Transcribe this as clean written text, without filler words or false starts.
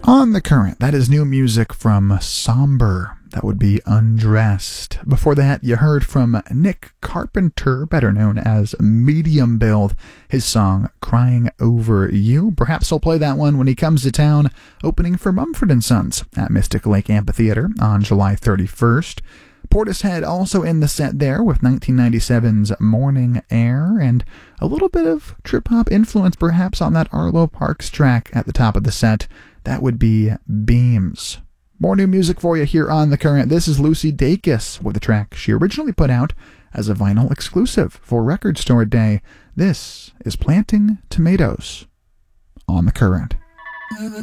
On the Current, that is new music from Somber. That would be Undressed. Before that, you heard from Nick Carpenter, better known as Medium Build, his song Crying Over You. Perhaps he'll play that one when he comes to town, opening for Mumford & Sons at Mystic Lake Amphitheater on July 31st. Portishead also in the set there with 1997's Morning Air, and a little bit of trip-hop influence perhaps on that Arlo Parks track at the top of the set. That would be Beams. More new music for you here on The Current. This is Lucy Dacus with a track she originally put out as a vinyl exclusive for Record Store Day. This is Planting Tomatoes on The Current. Planting